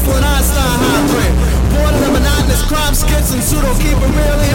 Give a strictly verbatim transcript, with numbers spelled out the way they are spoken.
Jekyll and Einstein hybrid. Born in the monotonous crime skits and pseudo keep it real